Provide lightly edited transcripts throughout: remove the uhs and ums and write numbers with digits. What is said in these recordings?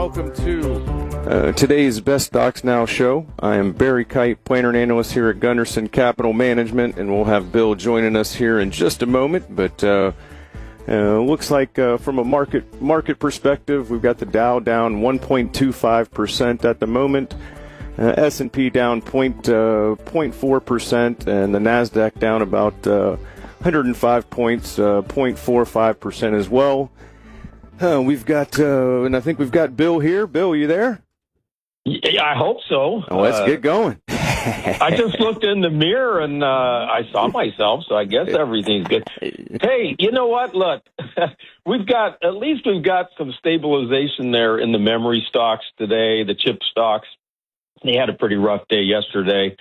welcome to today's Best Stocks Now show. I am Barry Kite, planner and analyst here at Gunderson Capital Management, and we'll have Bill joining us here in just a moment. But looks like from a market perspective, we've got the Dow down 1.25% at the moment, S&P down 0.4%, and the NASDAQ down about 105 points, 0.45% as well. We've got, and I think we've got Bill here. Bill, you there? Yeah, I hope so. Oh, let's get going. I just looked in the mirror and I saw myself, so I guess everything's good. Hey, you know what? Look, we've got some stabilization there in the memory stocks today, the chip stocks. They had a pretty rough day yesterday.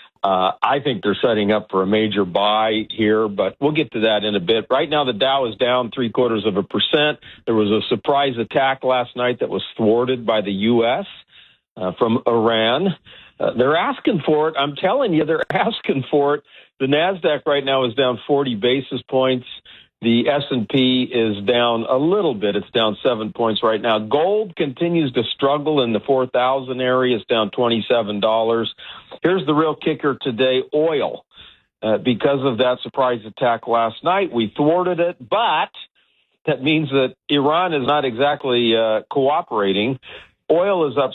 I think they're setting up for a major buy here, but we'll get to that in a bit. Right now, the Dow is down 0.75%. There was a surprise attack last night that was thwarted by the U.S. From Iran. They're asking for it. I'm telling you, they're asking for it. The NASDAQ right now is down 40 basis points. The S&P is down a little bit. It's down 7 points right now. Gold continues to struggle in the 4,000 area. It's down $27. Here's the real kicker today, oil. Because of that surprise attack last night, we thwarted it, but that means that Iran is not exactly cooperating. Oil is up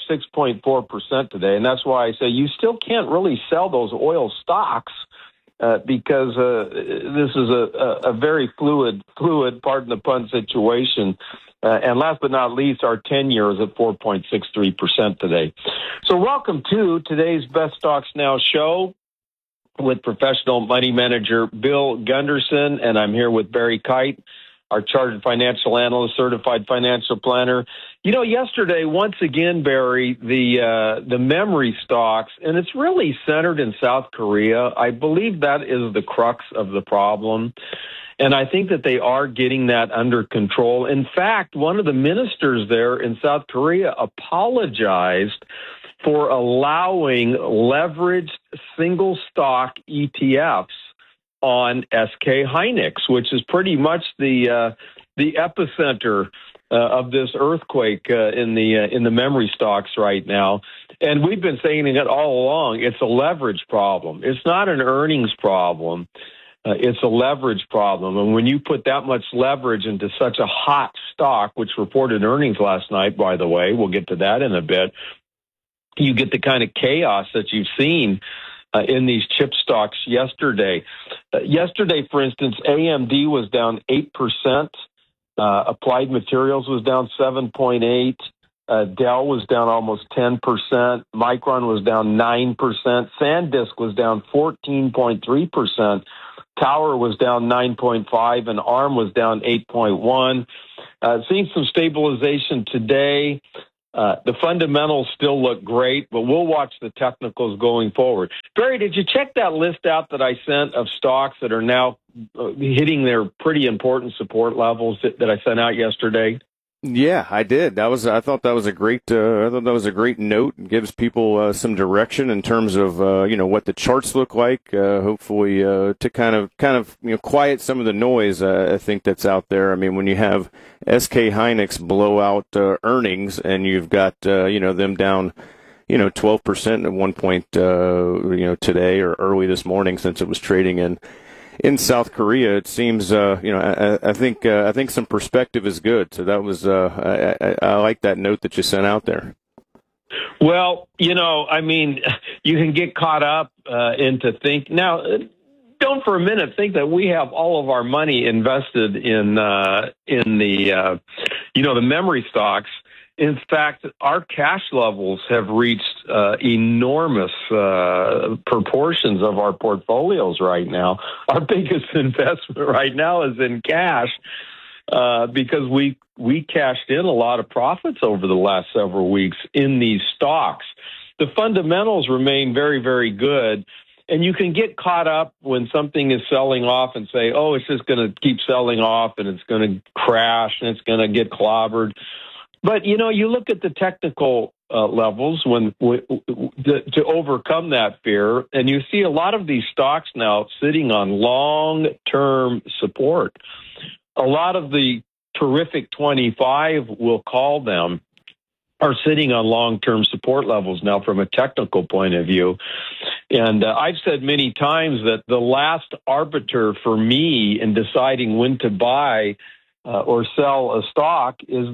6.4% today, and that's why I say you still can't really sell those oil stocks because this is a very fluid, pardon the pun, situation. And last but not least, our 10-year is at 4.63% today. So welcome to today's Best Stocks Now show with professional money manager Bill Gunderson, and I'm here with Barry Kite, our chartered financial analyst, certified financial planner. You know, yesterday, once again, Barry, the memory stocks, and it's really centered in South Korea. I believe that is the crux of the problem. And I think that they are getting that under control. In fact, one of the ministers there in South Korea apologized for allowing leveraged single stock ETFs on SK Hynix, which is pretty much the epicenter of this earthquake in the memory stocks right now. And we've been saying it all along. It's a leverage problem. It's not an earnings problem. It's a leverage problem. And when you put that much leverage into such a hot stock, which reported earnings last night, by the way, we'll get to that in a bit, you get the kind of chaos that you've seen in these chip stocks yesterday. Yesterday, for instance, AMD was down 8%. Applied Materials was down 7.8%. Dell was down almost 10%. Micron was down 9%. SanDisk was down 14.3%. Tower was down 9.5%, and ARM was down 8.1%. Seeing some stabilization today. The fundamentals still look great, but we'll watch the technicals going forward. Barry, did you check that list out that I sent of stocks that are now hitting their pretty important support levels that I sent out yesterday? Yeah, I did. I thought that was a great. I thought that was a great note. It gives people some direction in terms of what the charts look like. Hopefully, to kind of quiet some of the noise. I think that's out there. I mean, when you have SK Hynix blow out earnings, and you've got them down 12% at one point today or early this morning, since it was trading in South Korea, it seems, I think some perspective is good. So that was, I like that note that you sent out there. Well, you can get caught up into now. Don't for a minute think that we have all of our money invested in the memory stocks. In fact, our cash levels have reached enormous proportions of our portfolios right now. Our biggest investment right now is in cash because we cashed in a lot of profits over the last several weeks in these stocks. The fundamentals remain very, very good. And you can get caught up when something is selling off and say, oh, it's just going to keep selling off and it's going to crash and it's going to get clobbered. But, you look at the technical levels to overcome that fear, and you see a lot of these stocks now sitting on long-term support. A lot of the terrific 25, we'll call them, are sitting on long-term support levels now from a technical point of view. And I've said many times that the last arbiter for me in deciding when to buy or sell a stock is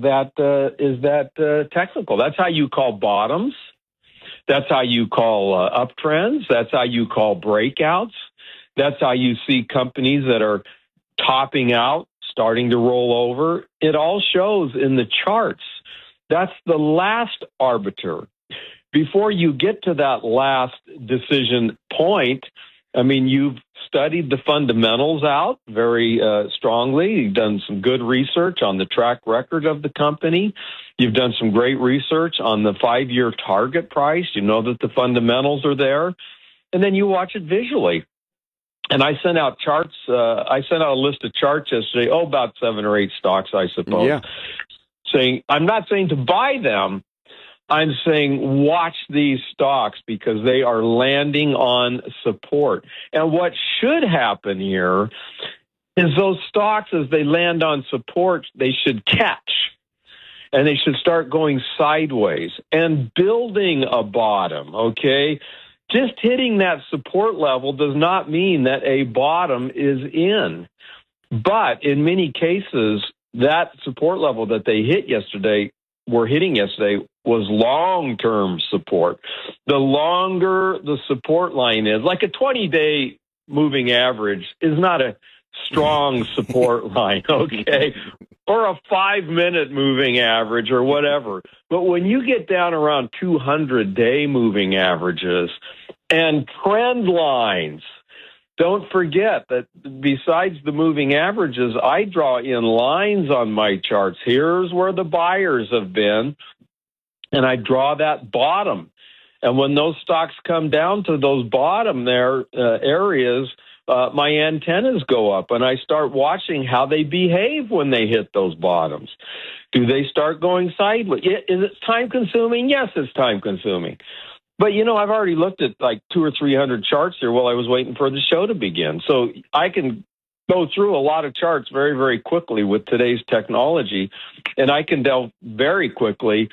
that technical. That's how you call bottoms. That's how you call uptrends. That's how you call breakouts. That's how you see companies that are topping out, starting to roll over. It all shows in the charts. That's the last arbiter. Before you get to that last decision point, I mean, you've studied the fundamentals out very strongly. You've done some good research on the track record of the company. You've done some great research on the 5-year target price. You know that the fundamentals are there. And then you watch it visually. And I sent out charts. I sent out a list of charts yesterday, about 7 or 8 stocks, I suppose. Yeah. Saying, I'm not saying to buy them. I'm saying watch these stocks because they are landing on support. And what should happen here is those stocks, as they land on support, they should catch. And they should start going sideways and building a bottom, okay? Just hitting that support level does not mean that a bottom is in. But in many cases, that support level that they were hitting yesterday, was long-term support. The longer the support line is, like a 20-day moving average is not a strong support line, okay? Or a 5-minute moving average or whatever. But when you get down around 200-day moving averages and trend lines, don't forget that besides the moving averages, I draw in lines on my charts. Here's where the buyers have been, and I draw that bottom. And when those stocks come down to those bottom areas, my antennas go up, and I start watching how they behave when they hit those bottoms. Do they start going sideways? Is it time-consuming? Yes, it's time-consuming. But, I've already looked at like 200 or 300 charts here while I was waiting for the show to begin. So I can go through a lot of charts very, very quickly with today's technology, and I can delve very quickly,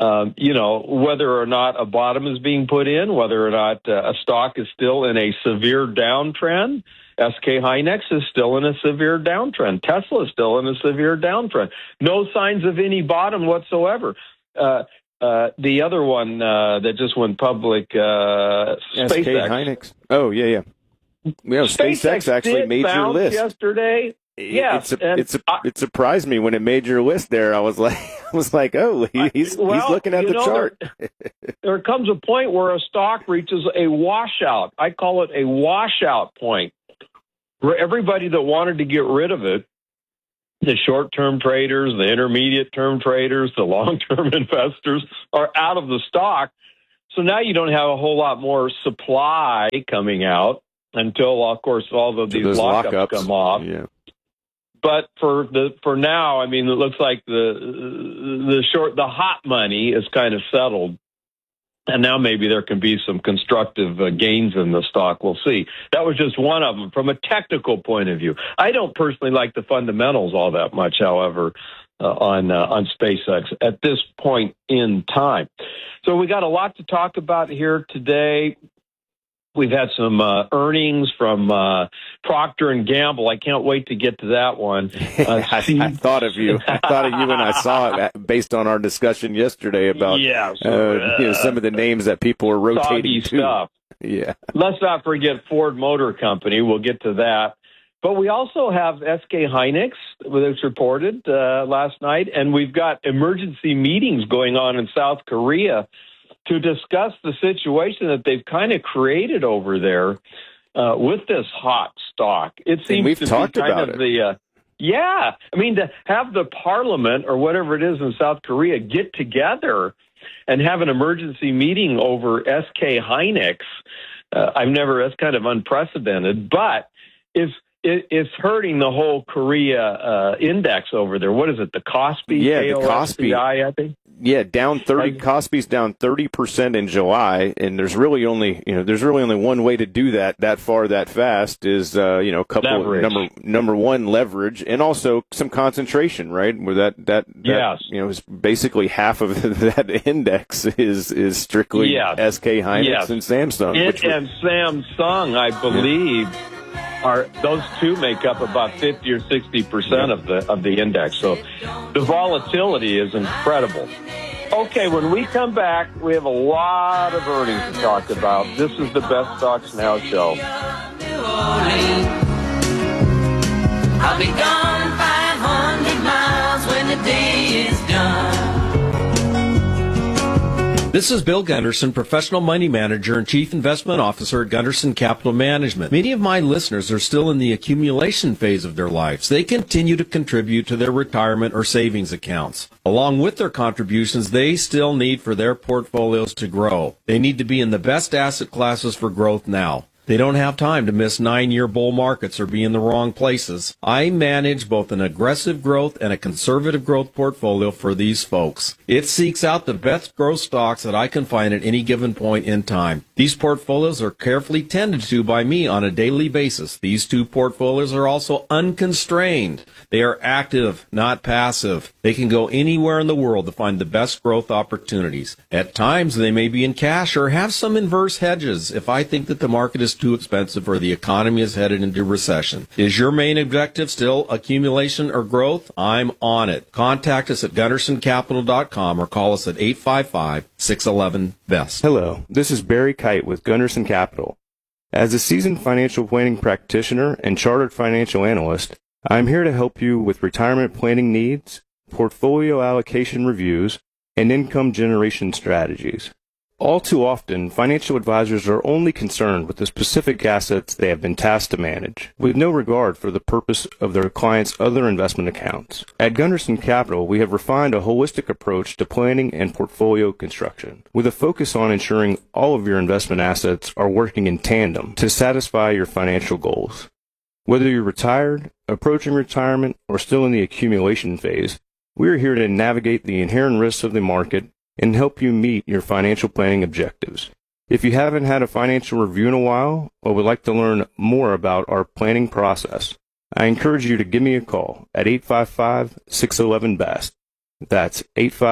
whether or not a bottom is being put in, whether or not a stock is still in a severe downtrend. SK Hynix is still in a severe downtrend. Tesla is still in a severe downtrend. No signs of any bottom whatsoever. The other one that just went public, SK Hynix. Oh, yeah. SpaceX actually made your list yesterday. Yes, it surprised me when it made your list. There, I was like, oh, he's looking at the chart. There comes a point where a stock reaches a washout. I call it a washout point, where everybody that wanted to get rid of it, the short-term traders, the intermediate-term traders, the long-term investors, are out of the stock. So now you don't have a whole lot more supply coming out until, of course, all of these lockups come off. Yeah. But for now, I mean, it looks like the hot money is kind of settled. And now maybe there can be some constructive gains in the stock. We'll see. That was just one of them from a technical point of view. I don't personally like the fundamentals all that much, however, on SpaceX at this point in time. So we got a lot to talk about here today. We've had some earnings from Procter & Gamble. I can't wait to get to that one. I thought of you. I thought of you when I saw it based on our discussion yesterday about some of the names that people are rotating to. Stuff. Yeah. Let's not forget Ford Motor Company. We'll get to that. But we also have SK Hynix, which reported last night, and we've got emergency meetings going on in South Korea to discuss the situation that they've kind of created over there with this hot stock. It seems to be kind of the I mean, to have the parliament or whatever it is in South Korea get together and have an emergency meeting over SK Hynix, that's kind of unprecedented, but it's hurting the whole Korea index over there. What is it? The Kospi? Yeah, the Kospi. I think. down 30. Kospi's down 30% in July, and there's really only one way to do that far that fast is a couple of number one leverage, and also some concentration, right? Where that yes. Is basically half of that index is strictly SK Hynix and Samsung. And Samsung, I believe, those two make up about 50 or 60% of the index. So the volatility is incredible. Okay, when we come back, we have a lot of earnings to talk about. This is the Best Stocks Now show. I'll be gone 500 miles when the day is done. This is Bill Gunderson, professional money manager and chief investment officer at Gunderson Capital Management. Many of my listeners are still in the accumulation phase of their lives. They continue to contribute to their retirement or savings accounts. Along with their contributions, they still need for their portfolios to grow. They need to be in the best asset classes for growth now. They don't have time to miss 9-year bull markets or be in the wrong places. I manage both an aggressive growth and a conservative growth portfolio for these folks. It seeks out the best growth stocks that I can find at any given point in time. These portfolios are carefully tended to by me on a daily basis. These two portfolios are also unconstrained. They are active, not passive. They can go anywhere in the world to find the best growth opportunities. At times, they may be in cash or have some inverse hedges if I think that the market is too expensive or the economy is headed into recession. Is your main objective still accumulation or growth? I'm on it. Contact us at GundersonCapital.com or call us at 855-611-BEST. Hello, this is Barry Kite with Gunderson Capital. As a seasoned financial planning practitioner and chartered financial analyst, I'm here to help you with retirement planning needs, portfolio allocation reviews, and income generation strategies. All too often, financial advisors are only concerned with the specific assets they have been tasked to manage, with no regard for the purpose of their clients' other investment accounts. At Gunderson Capital, we have refined a holistic approach to planning and portfolio construction, with a focus on ensuring all of your investment assets are working in tandem to satisfy your financial goals. Whether you're retired, approaching retirement, or still in the accumulation phase, we are here to navigate the inherent risks of the market and help you meet your financial planning objectives. If you haven't had a financial review in a while or would like to learn more about our planning process, I encourage you to give me a call at 855-611-BEST. That's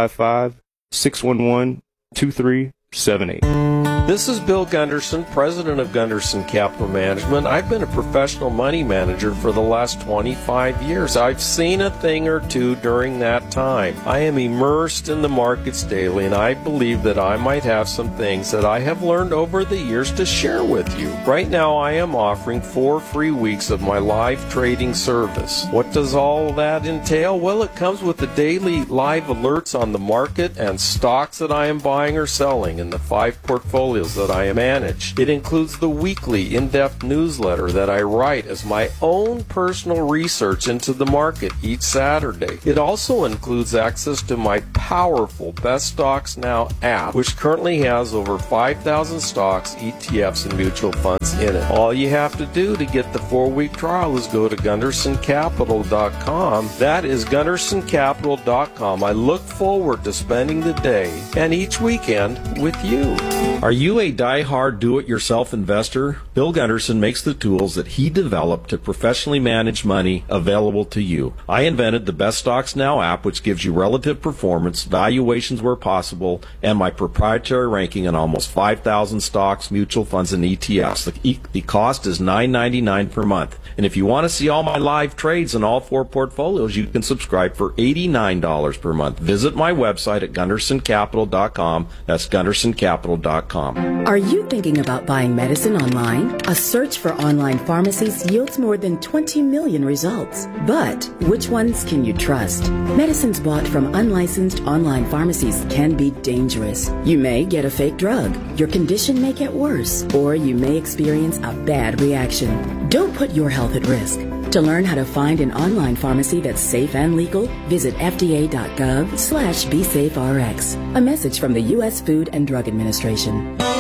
855-611-2378. This is Bill Gunderson, president of Gunderson Capital Management. I've been a professional money manager for the last 25 years. I've seen a thing or two during that time. I am immersed in the markets daily, and I believe that I might have some things that I have learned over the years to share with you. Right now, I am offering 4 free weeks of my live trading service. What does all that entail? Well, it comes with the daily live alerts on the market and stocks that I am buying or selling in the 5 portfolios that I manage. It includes the weekly in-depth newsletter that I write as my own personal research into the market each Saturday. It also includes access to my powerful Best Stocks Now app, which currently has over 5,000 stocks, ETFs, and mutual funds in it. All you have to do to get the 4-week trial is go to GundersonCapital.com. That is GundersonCapital.com. I look forward to spending the day and each weekend with you. Are you a die-hard do-it-yourself investor? Bill Gunderson makes the tools that he developed to professionally manage money available to you. I invented the Best Stocks Now app, which gives you relative performance, valuations where possible, and my proprietary ranking on almost 5,000 stocks, mutual funds, and ETFs. The cost is $9.99 per month. And if you want to see all my live trades in all 4 portfolios, you can subscribe for $89 per month. Visit my website at GundersonCapital.com. That's GundersonCapital.com. Are you thinking about buying medicine online? A search for online pharmacies yields more than 20 million results. But which ones can you trust? Medicines bought from unlicensed online pharmacies can be dangerous. You may get a fake drug, your condition may get worse, or you may experience a bad reaction. Don't put your health at risk. To learn how to find an online pharmacy that's safe and legal, visit fda.gov/BeSafeRx. A message from the U.S. Food and Drug Administration.